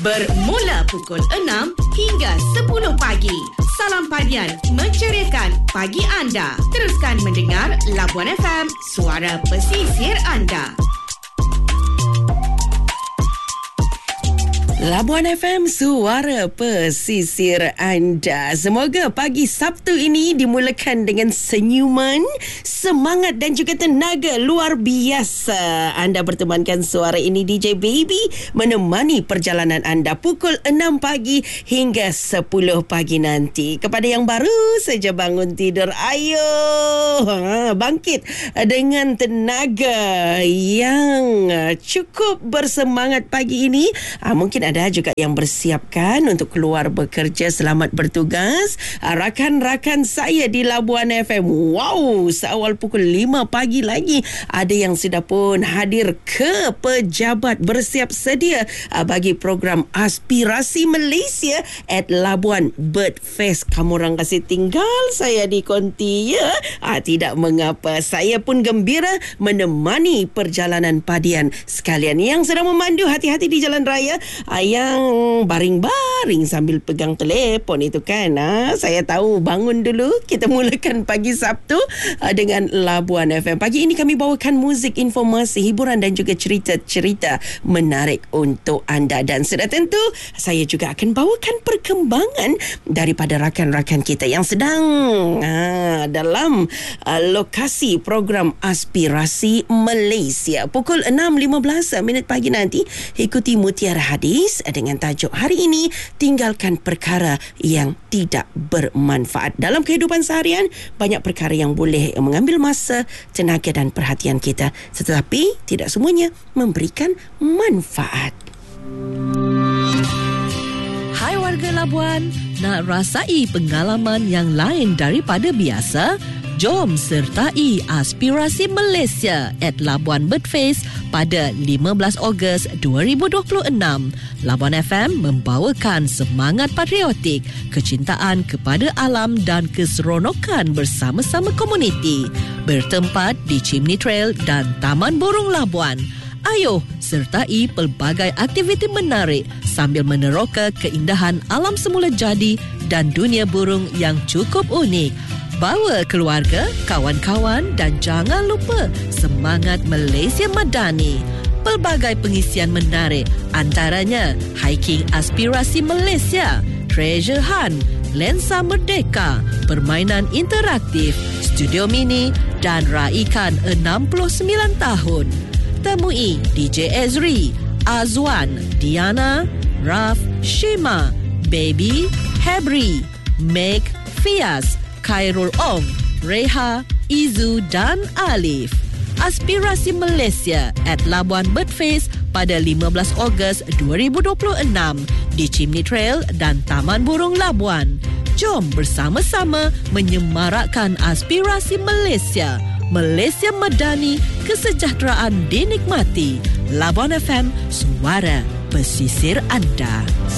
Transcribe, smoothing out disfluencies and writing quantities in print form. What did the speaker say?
Bermula pukul 6 hingga 10 pagi. Salam Padian menceriakan pagi anda. Teruskan mendengar Labuan FM, suara pesisir anda. Labuan FM, suara pesisir anda. Semoga pagi Sabtu ini dimulakan dengan senyuman, semangat dan juga tenaga luar biasa. Anda bertemankan suara ini DJ Baby menemani perjalanan anda pukul 6 pagi hingga 10 pagi nanti. Kepada yang baru saja bangun tidur, ayo bangkit dengan tenaga yang cukup bersemangat pagi ini. Mungkin ada juga yang bersiapkan untuk keluar bekerja. Selamat bertugas rakan-rakan saya di Labuan FM. Wow, seawal pukul 5 pagi lagi ada yang sudah pun hadir ke pejabat bersiap sedia bagi program Aspirasi Malaysia at Labuan Bird Fest. Kamu orang kasih tinggal saya di konti ya. Tidak mengapa, saya pun gembira menemani perjalanan padian sekalian yang sedang memandu. Hati-hati di jalan raya, yang baring-baring sambil pegang telefon itu kan. Saya tahu, bangun dulu. Kita mulakan pagi Sabtu dengan Labuan FM. Pagi ini kami bawakan muzik, informasi, hiburan dan juga cerita-cerita menarik untuk anda. Dan sudah tentu saya juga akan bawakan perkembangan daripada rakan-rakan kita yang sedang dalam lokasi program Aspirasi Malaysia. Pukul 6.15 pagi nanti ikuti Mutiara Hadis dengan tajuk hari ini, tinggalkan perkara yang tidak bermanfaat. Dalam kehidupan seharian banyak perkara yang boleh mengambil masa, tenaga dan perhatian kita, tetapi tidak semuanya memberikan manfaat. Hai warga Labuan, nak rasai pengalaman yang lain daripada biasa? Jom sertai Aspirasi Malaysia at Labuan Bird Fest pada 15 Ogos 2026. Labuan FM membawakan semangat patriotik, kecintaan kepada alam dan keseronokan bersama-sama komuniti. Bertempat di Chimney Trail dan Taman Burung Labuan. Ayo sertai pelbagai aktiviti menarik sambil meneroka keindahan alam semula jadi dan dunia burung yang cukup unik. Bawa keluarga, kawan-kawan dan jangan lupa semangat Malaysia Madani. Pelbagai pengisian menarik, antaranya hiking Aspirasi Malaysia, treasure hunt, lensa merdeka, permainan interaktif, studio mini dan raikan 69 tahun. Temui DJ Ezri, Azwan, Diana, Raf, Shima, Baby, Hebri, Meg, Fias, Khairul Ong, Reha, Izu dan Alif. Aspirasi Malaysia at Labuan Bird Fest pada 15 Ogos 2026 di Chimney Trail dan Taman Burung Labuan. Jom bersama-sama menyemarakkan aspirasi Malaysia. Malaysia Madani, kesejahteraan dinikmati. Labuan FM, suara pesisir anda.